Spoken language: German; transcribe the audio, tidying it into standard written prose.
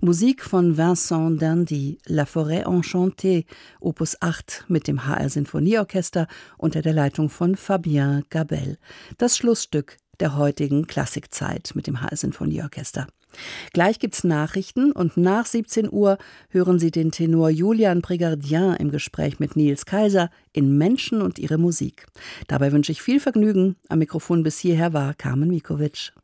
Musik von Vincent Dandy, La Forêt Enchantée, Opus 8 mit dem HR Sinfonieorchester unter der Leitung von Fabien Gabel. Das Schlussstück der heutigen Klassikzeit mit dem HR Sinfonieorchester. Gleich gibt's Nachrichten und nach 17 Uhr hören Sie den Tenor Julian Prégardien im Gespräch mit Niels Kaiser in Menschen und ihre Musik. Dabei wünsche ich viel Vergnügen. Am Mikrofon bis hierher war Carmen Mikovic.